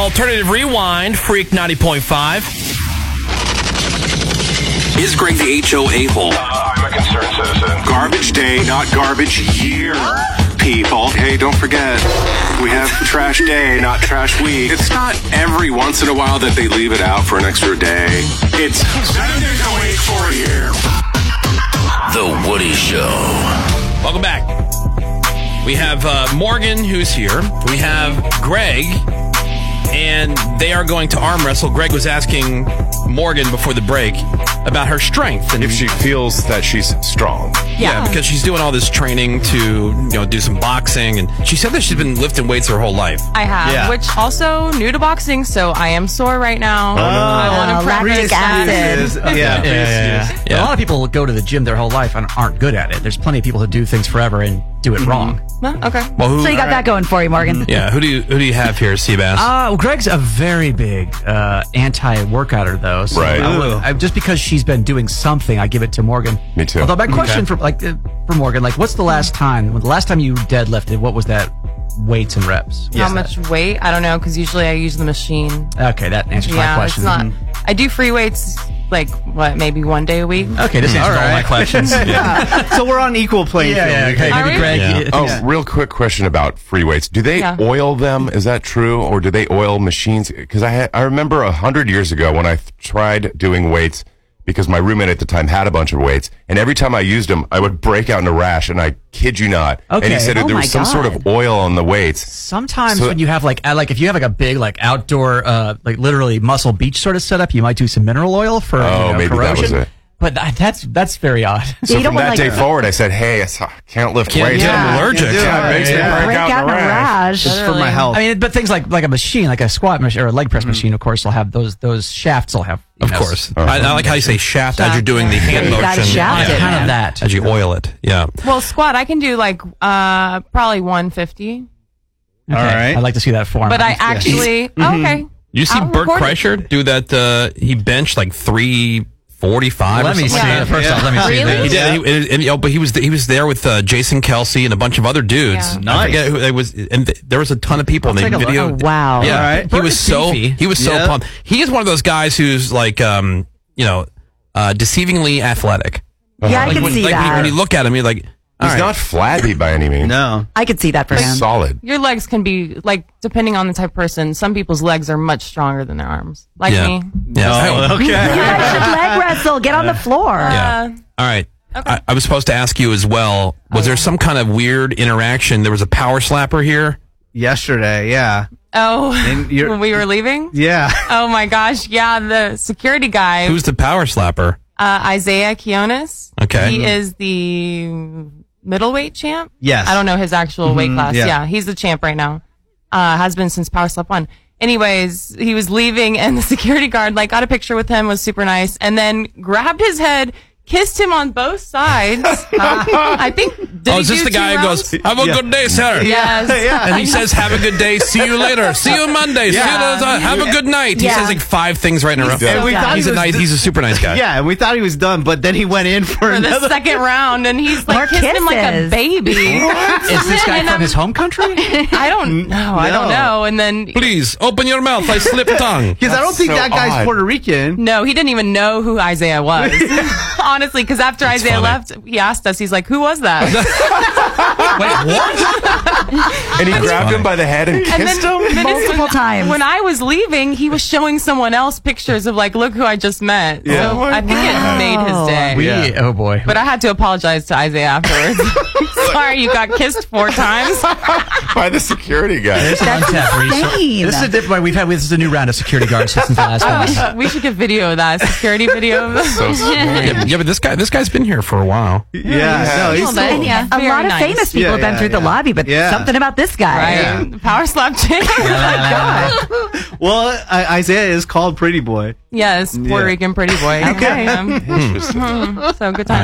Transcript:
Alternative Rewind, Freak 90.5. Is Greg the HO a-hole? I'm a concerned citizen. Garbage day, not garbage year. People. Hey, don't forget, we have trash day, not trash week. It's not every once in a while that they leave it out for an extra day. It's 7 days a week for a year. The Woody Show. Welcome back. We have Morgan, who's here. We have Greg, and they are going to arm wrestle. Greg was asking Morgan before the break about her strength. And if she feels that she's strong. Yeah, because she's doing all this training to, do some boxing. And she said that she's been lifting weights her whole life. I have, which also new to boxing, so I am sore right now. I want to practice acid. Yeah. A lot of people go to the gym their whole life and aren't good at it. There's plenty of people who do things forever and do it wrong. Okay. Well, so you got that going for you, Morgan. Yeah. Who do you have here, Seabass? Well, Greg's a very big anti-workouter, though. So right. just because she's been doing something, I give it to Morgan. Me too. Although my question for Morgan, what's the last time you deadlifted? What was that weights and reps? How much weight? I don't know, because usually I use the machine. Okay, that answers my question. It's not. I do free weights maybe 1 day a week. Okay, this answers all my questions. So we're on equal playing field. Okay, maybe Greg. Yeah. Real quick question about free weights. Do they oil them? Is that true? Or do they oil machines? Because I remember 100 years ago when I tried doing weights, because my roommate at the time had a bunch of weights, and every time I used them, I would break out in a rash, and I kid you not. Okay. And he said there was some sort of oil on the weights. Sometimes when you have if you have a big outdoor literally Muscle Beach sort of setup, you might do some mineral oil for maybe corrosion. That was it. But that's very odd. So from that day forward, I said, "Hey, I can't lift weights. I'm allergic. It makes me break out in a rash. It's for my health. I mean, but things like a machine, like a squat machine or a leg press machine, of course, will have those shafts. Will have, of course. I like how you say shaft as you're doing the hand motion. Got a shaft kind of that as you oil it. Yeah. Well, squat I can do probably 150. Okay. All right. I'd like to see that form. But I actually okay. You see Bert Kreischer do that? He benched 345. Let me see it. First off, let me see Really? this. He did, but he was there with Jason Kelsey and a bunch of other dudes. Yeah. Nice. I forget who they was, and there was a ton of people. And they video. Oh, wow. Yeah, All right. he was so pumped. He is one of those guys who's deceivingly athletic. Yeah, I can see that. When you look at him, you're like, He's not flabby by any means. No. I could see that for him. Solid. Your legs can be depending on the type of person. Some people's legs are much stronger than their arms, like me. Yeah. You guys should leg wrestle. Get on the floor. Yeah. All right. Okay. I was supposed to ask you as well. Was there some kind of weird interaction? There was a power slapper here. Yesterday, yeah. Oh, And when we were leaving? Yeah. Oh my gosh, yeah, the security guy. Who's the power slapper? Isaiah Kionis. Okay. He is the middleweight champ. Yes. I don't know his actual weight class. yeah. Yeah, he's the champ right now. Has been since Power Slap 1. Anyways, he was leaving and the security guard got a picture with him, was super nice, and then grabbed his head, kissed him on both sides. I think. Is this the guy who goes, "Have a good day, sir"? Yes. And he says, "Have a good day. See you later. See you Monday. See you later. Have a good night." He says 5 things right in a row. And we thought He's a super nice guy. Yeah, and we thought he was done, but then he went in for the another. second round, and he's More kissing him like a kisses. baby. Is this guy from his home country? I don't know. I don't know. And then Please open your mouth. I slipped tongue. Because I don't think so that guy's odd. Puerto Rican. no, he didn't even know who Isaiah was. Honestly, because after Isaiah funny. left, he asked us. He's like, "Who was that?" Wait, what? And he grabbed him by the head and kissed him? Multiple times. When I was leaving, he was showing someone else pictures of look who I just met. Yeah. So I think it made his day. Oh boy. But I had to apologize to Isaiah afterwards. Sorry, you got kissed 4 times. By the security guy. This is a different way. This is a new round of security guards since the last time. We should get video of that security video. So scary. Yeah, but this guy's been here for a while. Yeah, no, he's Well, cool. then, yeah, A very lot of nice. famous people have been through the lobby, but something about this guy. Right. Power slap champ. Well, Isaiah is called Pretty Boy. Yes, Puerto Rican pretty boy. Okay. So good time.